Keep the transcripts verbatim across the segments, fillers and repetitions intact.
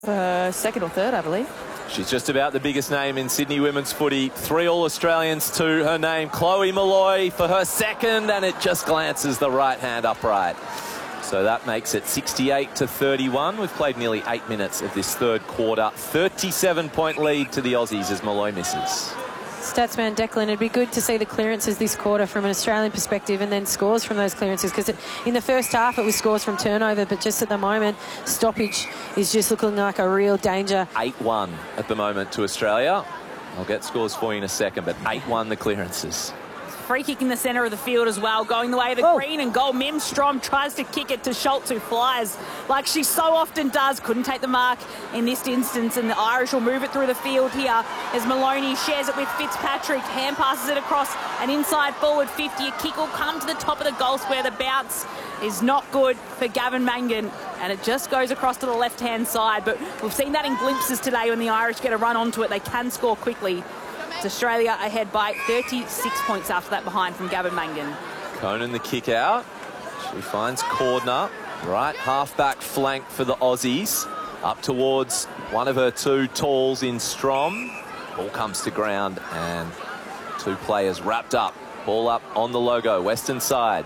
Uh, second or third, I believe. She's just about the biggest name in Sydney women's footy. Three All-Australians to her name. Chloe Molloy for her second, and it just glances the right hand upright. So that makes it sixty-eight to thirty-one. We've played nearly eight minutes of this third quarter. thirty-seven point lead to the Aussies as Molloy misses. Statsman Declan, it'd be good to see the clearances this quarter from an Australian perspective and then scores from those clearances, because in the first half it was scores from turnover, but just at the moment stoppage is just looking like a real danger. eight one at the moment to Australia. I'll get scores for you in a second, but eight one the clearances. Free kick in the centre of the field as well, going the way of the oh. green and goal. Mim Strom tries to kick it to Schultz, who flies like she so often does. Couldn't take the mark in this instance, and the Irish will move it through the field here as Maloney shares it with Fitzpatrick. Hand passes it across an inside forward fifty. A kick will come to the top of the goal square. The bounce is not good for Gavin Mangan, and it just goes across to the left-hand side. But we've seen that in glimpses today. When the Irish get a run onto it, they can score quickly. It's Australia ahead by thirty-six points after that behind from Gavin Mangan. Conan the kick out. She finds Cordner. Right half-back flank for the Aussies. Up towards one of her two talls in Strom. Ball comes to ground and two players wrapped up. Ball up on the logo, western side.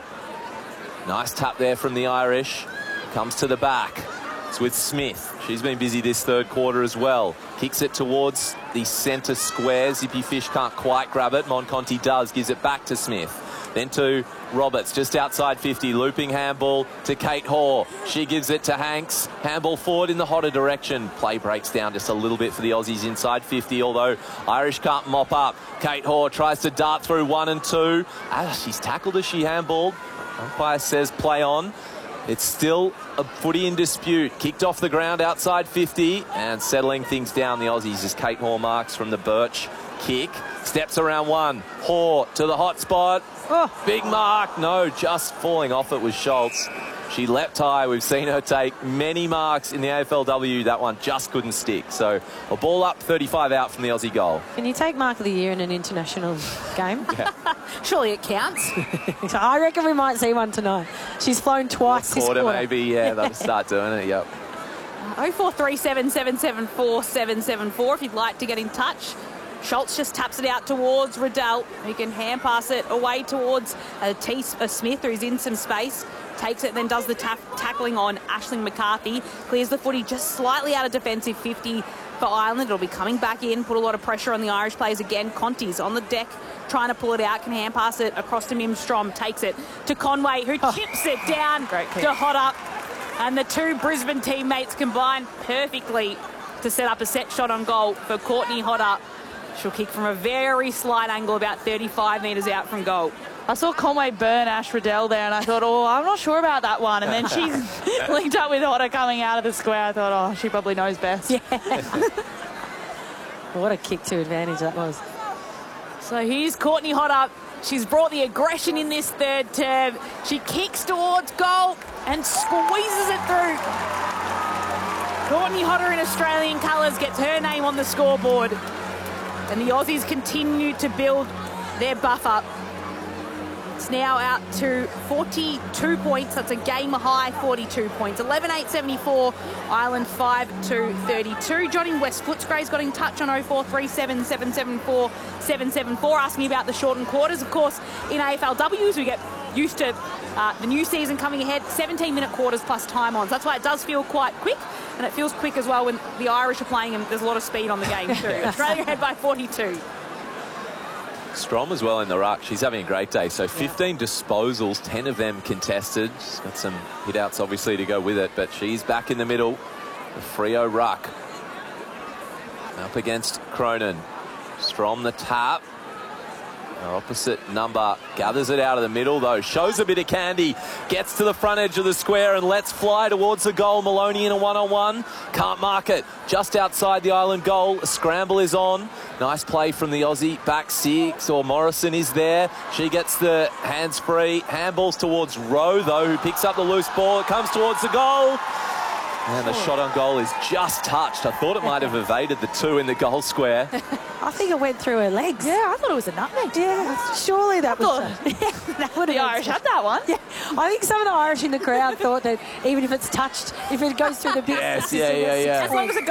Nice tap there from the Irish. Comes to the back. It's with Smith. She's been busy this third quarter as well. Kicks it towards the centre square. Zippy Fish can't quite grab it. Monconti does. Gives it back to Smith. Then to Roberts, just outside fifty. Looping handball to Kate Hoare. She gives it to Hanks. Handball forward in the hotter direction. Play breaks down just a little bit for the Aussies inside fifty, although Irish can't mop up. Kate Hoare tries to dart through one and two. Ah, she's tackled as she handballed. Umpire says play on. It's still a footy in dispute. Kicked off the ground outside fifty and settling things down the Aussies as Kate Hoare marks from the Birch kick. Steps around one. Hoare to the hot spot. Oh, big mark. No, just falling off it was Schultz. She leapt high. We've seen her take many marks in the A F L W. That one just couldn't stick. So a ball up, thirty-five out from the Aussie goal. Can you take mark of the year in an international game? Yeah. Surely it counts. So I reckon we might see one tonight. She's flown twice this quarter. Maybe, yeah, they'll start doing it, yep. oh four three seven, seven seven four, seven seven four if you'd like to get in touch. Schultz just taps it out towards Riddell, who can hand pass it away towards uh, T. Uh, Smith, who's in some space. Takes it, then does the ta tackling on Aisling McCarthy. Clears the footy just slightly out of defensive fifty for Ireland. It'll be coming back in, put a lot of pressure on the Irish players again. Conti's on the deck trying to pull it out, can hand pass it across to Mim Strom. Takes it to Conway, who oh. chips it down to Hodder. And the two Brisbane teammates combine perfectly to set up a set shot on goal for Courtney Hodder. She'll kick from a very slight angle, about thirty-five metres out from goal. I saw Conway burn Ash Riddell there, and I thought, oh, I'm not sure about that one. And then she's linked up with Hodder coming out of the square. I thought, oh, she probably knows best. Yeah. What a kick to advantage that was. So here's Courtney Hodder. She's brought the aggression in this third term. She kicks towards goal and squeezes it through. Courtney Hodder in Australian colours gets her name on the scoreboard. And the Aussies continue to build their buffer. It's now out to forty-two points. That's a game high forty-two points. eleven eight seventy-four, Ireland five two thirty-two. Johnny West Footscray's got in touch on oh four three seven, seven seven four, seven seven four, asking about the shortened quarters. Of course, in A F L Ws, we get used to uh, the new season coming ahead, seventeen minute quarters plus time on. So that's why it does feel quite quick. And it feels quick as well when the Irish are playing and there's a lot of speed on the game too. Australia ahead by forty-two. Strom as well in the ruck. She's having a great day. So fifteen yeah. disposals, ten of them contested. She's got some hit-outs obviously to go with it, but she's back in the middle. The Freo ruck. Up against Cronin. Strom the tap. Our opposite number gathers it out of the middle, though. Shows a bit of candy. Gets to the front edge of the square and lets fly towards the goal. Maloney in a one-on-one. Can't mark it. Just outside the Ireland goal. A scramble is on. Nice play from the Aussie. Back six, or Morrison is there. She gets the hands free. Handballs towards Rowe, though, who picks up the loose ball. It comes towards the goal. And the shot on goal is just touched. I thought it might have evaded the two in the goal square. I think it went through her legs. Yeah, I thought it was a nutmeg. Yeah, surely that was... that would the Irish had that one. Yeah, I think some of the Irish in the crowd thought that even if it's touched, if it goes through the big... Yes, yeah, yeah, yeah. As long as it